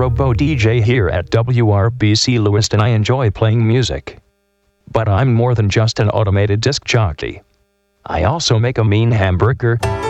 Robo DJ here at WRBC Lewiston. I enjoy playing music. But I'm more than just an automated disc jockey. I also make a mean hamburger,